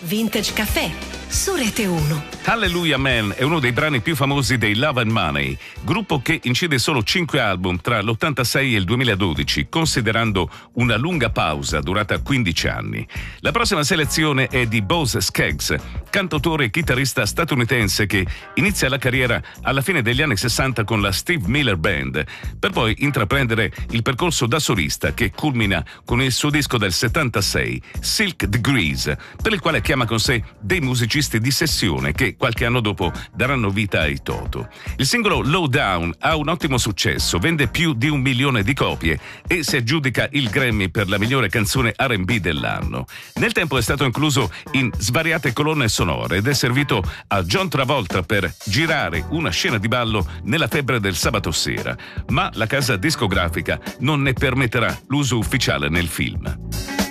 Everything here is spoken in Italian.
Vintage Caffè su Rete 1. Hallelujah Man è uno dei brani più famosi dei Love and Money, gruppo che incide solo 5 album tra l'86 e il 2012, considerando una lunga pausa durata 15 anni. La prossima selezione è di Boz Scaggs, cantautore e chitarrista statunitense che inizia la carriera alla fine degli anni 60 con la Steve Miller Band, per poi intraprendere il percorso da solista che culmina con il suo disco del 76, Silk Degrees, per il quale chiama con sé dei musicisti di sessione che qualche anno dopo daranno vita ai Toto. Il singolo Low Down ha un ottimo successo, vende più di 1 milione di copie e si aggiudica il Grammy per la migliore canzone R&B dell'anno. Nel tempo è stato incluso in svariate colonne sonore ed è servito a John Travolta per girare una scena di ballo nella febbre del sabato sera, ma la casa discografica non ne permetterà l'uso ufficiale nel film.